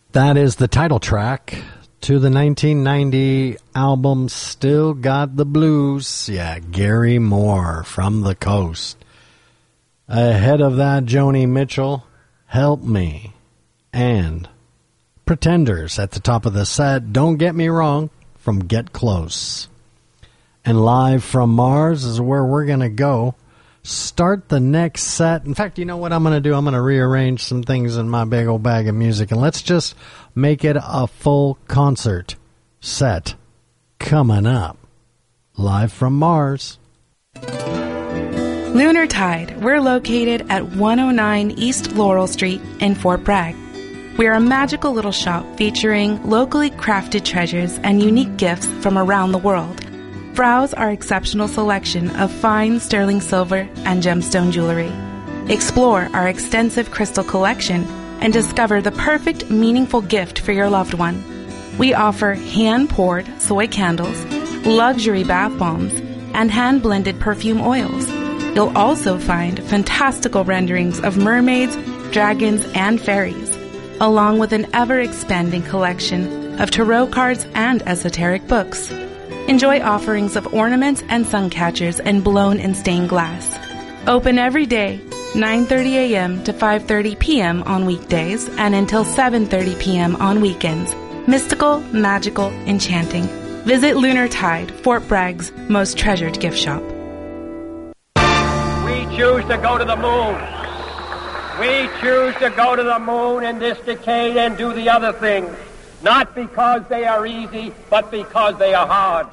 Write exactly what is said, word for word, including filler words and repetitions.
That is the title track to the nineteen ninety album Still Got the Blues. Yeah, Gary Moore, From the Coast. Ahead of that, Joni Mitchell, Help Me. And Pretenders at the top of the set, Don't Get Me Wrong, from Get Close. And Live from Mars is where we're going to go. Start the next set. In fact, you know what I'm going to do? I'm going to rearrange some things in my big old bag of music, and let's just make it a full concert set coming up. Live from Mars. Lunar Tide. We're located at one oh nine East Laurel Street in Fort Bragg. We're a magical little shop featuring locally crafted treasures and unique gifts from around the world. Browse our exceptional selection of fine sterling silver and gemstone jewelry. Explore our extensive crystal collection and discover the perfect, meaningful gift for your loved one. We offer hand-poured soy candles, luxury bath bombs, and hand-blended perfume oils. You'll also find fantastical renderings of mermaids, dragons, and fairies, along with an ever-expanding collection of tarot cards and esoteric books. Enjoy offerings of ornaments and sun catchers and blown and stained glass. Open every day, nine thirty a.m. to five thirty p.m. on weekdays and until seven thirty p.m. on weekends. Mystical, magical, enchanting. Visit Lunar Tide, Fort Bragg's most treasured gift shop. We choose to go to the moon. We choose to go to the moon in this decade and do the other things. Not because they are easy, but because they are hard.